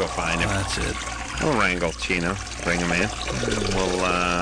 go find him. That's it. We'll wrangle Chino. Bring him in. We'll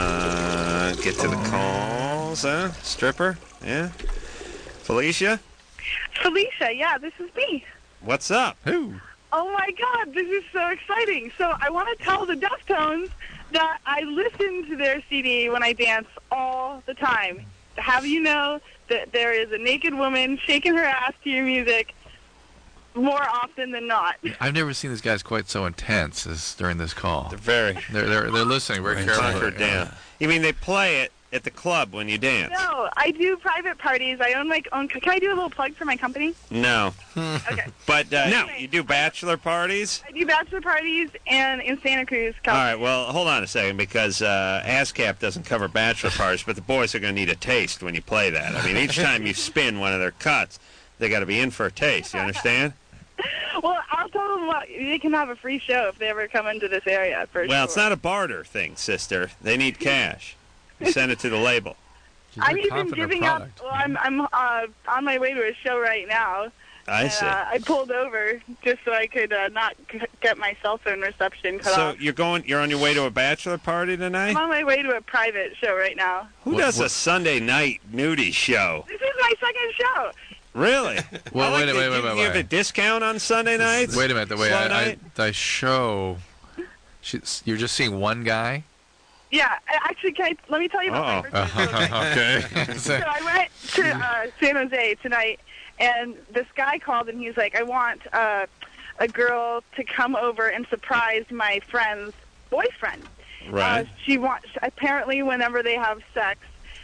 get to the calls, huh? Stripper? Yeah? Felicia? Felicia, yeah, this is me. What's up? Who? Oh my God, this is so exciting. So I want to tell the Deftones that I listen to their CD when I dance all the time. To have you know that there is a naked woman shaking her ass to your music more often than not. I've never seen these guys quite so intense as during this call. They're listening very carefully. hunkered down. You mean they play it at the club when you dance? No, I do private parties. I own can I do a little plug for my company? No. Okay. But no, you do bachelor parties? I do bachelor parties and in Santa Cruz, All California. right, well, hold on a second, because ASCAP doesn't cover bachelor parties, but the boys are going to need a taste when you play that. I mean, each time you spin one of their cuts, they got to be in for a taste. You understand? Well, I'll tell them they can have a free show if they ever come into this area. Well, it's not a barter thing, sister. They need cash. You send it to the label. I'm even giving up. Well, I'm on my way to a show right now. I see. I pulled over just so I could not get my cell phone reception cut off. So you're on your way to a bachelor party tonight? I'm on my way to a private show right now. Who does a Sunday night nudie show? This is my second show. Really? Well, wait. You have a discount on Sunday nights? Wait a minute. The way Slow I show, you're just seeing one guy? Yeah, actually, let me tell you about my first show. Okay. So I went to San Jose tonight, and this guy called, and he's like, I want a girl to come over and surprise my friend's boyfriend. Right. Apparently, whenever they have sex,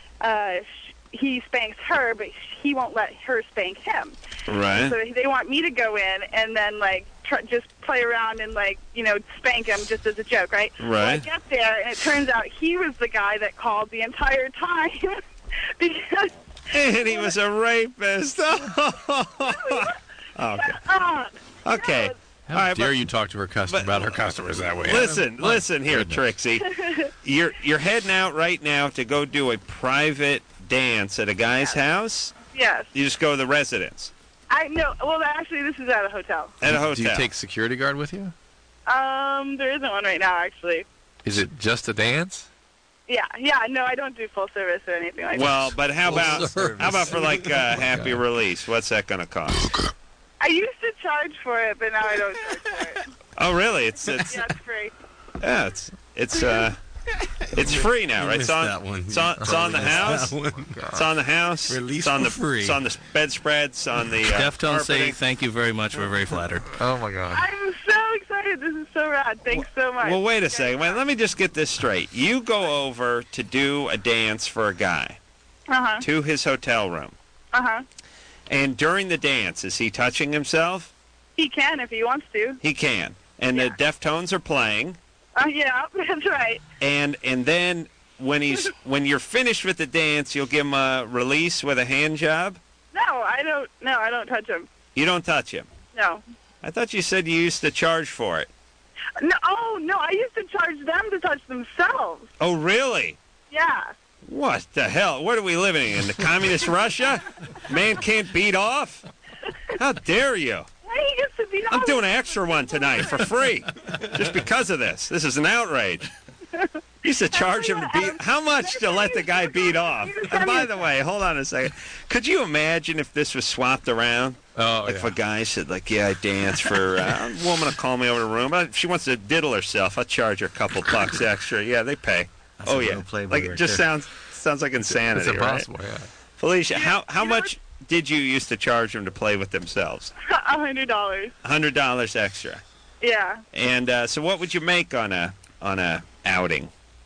he spanks her, but he won't let her spank him. Right. So they want me to go in and then, just play around and, spank him just as a joke, right? Right. Well, I get there, and it turns out he was the guy that called the entire time. Because... And he was a rapist. Okay. Okay. How dare you talk to her about her customers that way? Listen here, Trixie. You're heading out right now to go do a private dance at a guy's house? Yes. You just go to the residence? Well, actually, this is at a hotel. At a hotel. Do you take security guard with you? There isn't one right now, actually. Is it just a dance? Yeah, no, I don't do full service or anything like that. Well, but how about for happy release? What's that going to cost? I used to charge for it, but now I don't charge for it. Oh, really? It's yeah, it's free. Yeah, it's free now, right? It's on the house. It's on the house. Release it's on for free. It's on the bedspreads. On the Deftones say carpeting. thank you very much. We're very flattered. Oh my God. I'm so excited. This is so rad. Thanks so much. Well, wait a second. Let me just get this straight. You go over to do a dance for a guy to his hotel room. And during the dance, is he touching himself? He can if he wants to. He can. And the Deftones are playing. Yeah, that's right. And then when you're finished with the dance, you'll give him a release with a hand job? No, I don't touch him. You don't touch him? No. I thought you said you used to charge for it. No, I used to charge them to touch themselves. Oh, really? Yeah. What the hell? What are we living in? The communist Russia? Man can't beat off? How dare you? He gets to beat off. I'm doing an extra one tonight for free, just because of this. This is an outrage. You used to charge him to beat. How much to let the guy beat off? And by the way, hold on a second. Could you imagine if this was swapped around? Oh, If a guy said, yeah, I dance for a woman will call me over to the room. If she wants to diddle herself, I'll charge her a couple bucks extra. Yeah, they pay. That's a real playboy Like it right just there. sounds like insanity. It's impossible. Right? Yeah. Felicia, how much did you used to charge them to play with themselves? $100. $100 extra. Yeah. And so, what would you make on a outing?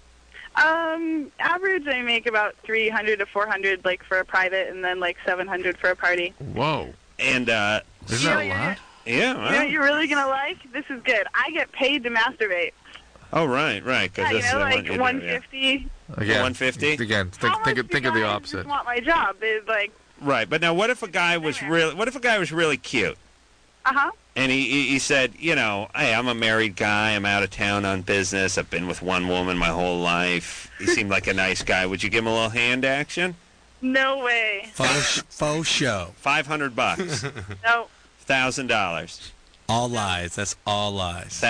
Average, I make about $300 to $400, for a private, and then $700 for a party. Whoa. And Isn't that a lot? Yeah. Well. You know what you're really gonna like? This is good. I get paid to masturbate. Oh, right. Because this is the one you do, $150. Again, $150? Again, think of the opposite. Just want my job. It's Right, but now what if a guy was really cute? And he said, hey, I'm a married guy. I'm out of town on business. I've been with one woman my whole life. He seemed like a nice guy. Would you give him a little hand action? No way. Faux show. $500. No. $1,000. All lies. That's all lies.